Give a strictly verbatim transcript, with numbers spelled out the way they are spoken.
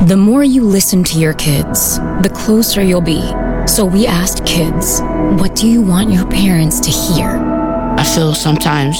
The more you listen to your kids, the closer you'll be. So we asked kids, what do you want your parents to hear? I feel sometimes